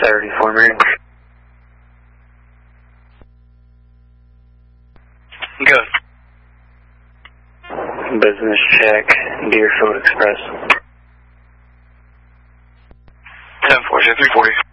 34 Marine. Go. Business check, Deerfield Express. 10-4, 340.